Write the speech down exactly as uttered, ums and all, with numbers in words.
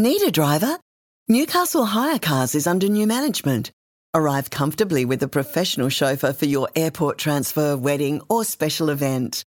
Need a driver? Newcastle Hire Cars is under new management. Arrive comfortably with a professional chauffeur for your airport transfer, wedding or special event.